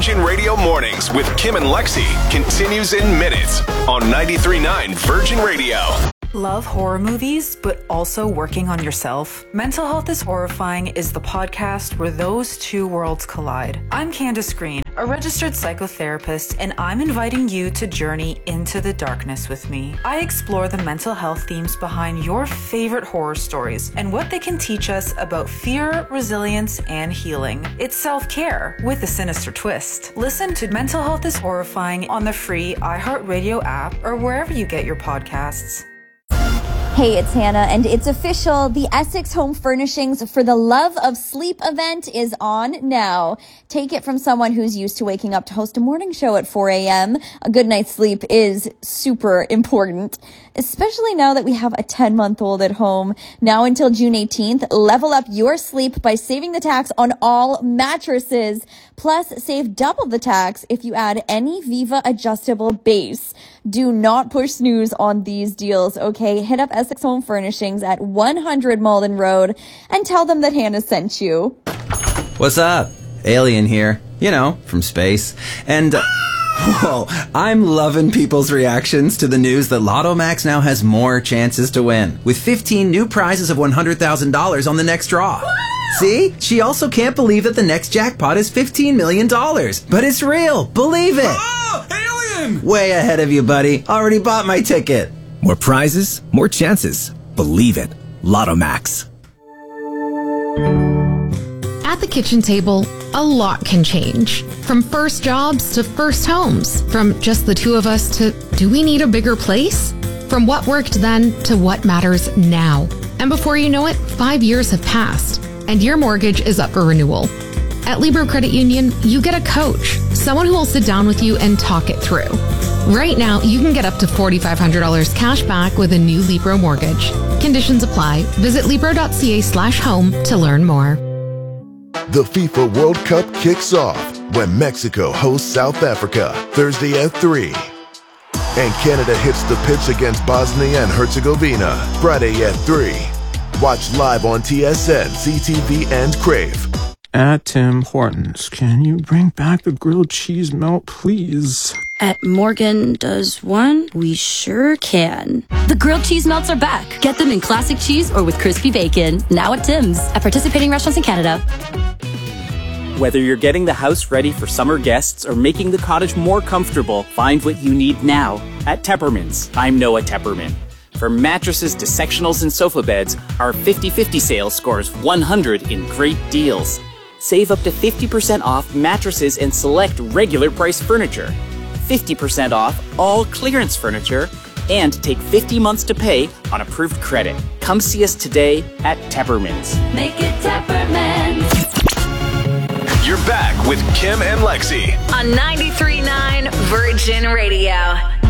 Virgin Radio Mornings with Kim and Lexi continues in minutes on 93.9 Virgin Radio. Love horror movies, but also working on yourself? Mental Health is Horrifying is the podcast where those two worlds collide. I'm Candace Green, a registered psychotherapist, and I'm inviting you to journey into the darkness with me. I explore the mental health themes behind your favorite horror stories and what they can teach us about fear, resilience, and healing. It's self-care with a sinister twist. Listen to Mental Health is Horrifying on the free iHeartRadio app or wherever you get your podcasts. Hey, it's Hannah, and it's official. The Essex Home Furnishings for the Love of Sleep event is on now. Take it from someone who's used to waking up to host a morning show at 4 a.m. A good night's sleep is super important, especially now that we have a 10-month-old at home. Now until June 18th, level up your sleep by saving the tax on all mattresses. Plus, save double the tax if you add any Viva adjustable base. Do not push snooze on these deals, okay? Hit up Essex Home Furnishings at 100 Malden Road and tell them that Hannah sent you. What's up? Alien here. You know, from space. And, whoa, I'm loving people's reactions to the news that Lotto Max now has more chances to win, with 15 new prizes of $100,000 on the next draw. See? She also can't believe that the next jackpot is $15 million. But it's real. Believe it. Oh, alien! Way ahead of you, buddy. Already bought my ticket. More prizes, more chances. Believe it. Lotto Max. At the kitchen table, a lot can change. From first jobs to first homes. From just the two of us to, do we need a bigger place? From what worked then to what matters now. And before you know it, 5 years have passed, and your mortgage is up for renewal. At Libro Credit Union, you get a coach, someone who will sit down with you and talk it through. Right now, you can get up to $4,500 cash back with a new Libro mortgage. Conditions apply. Visit Libro.ca/home to learn more. The FIFA World Cup kicks off when Mexico hosts South Africa Thursday at 3. And Canada hits the pitch against Bosnia and Herzegovina Friday at 3. Watch live on TSN, CTV, and Crave. At Tim Hortons, can you bring back the grilled cheese melt, please? At Morgan Does One, we sure can. The grilled cheese melts are back. Get them in classic cheese or with crispy bacon. Now at Tim's. At participating restaurants in Canada. Whether you're getting the house ready for summer guests or making the cottage more comfortable, find what you need now at Tepperman's. I'm Noah Tepperman. From mattresses to sectionals and sofa beds, our 50/50 sale scores 100 in great deals. Save up to 50% off mattresses and select regular price furniture. 50% off all clearance furniture, and take 50 months to pay on approved credit. Come see us today at Tepperman's. Make it Tepperman's. You're back with Kim and Lexi on 93.9 Virgin Radio.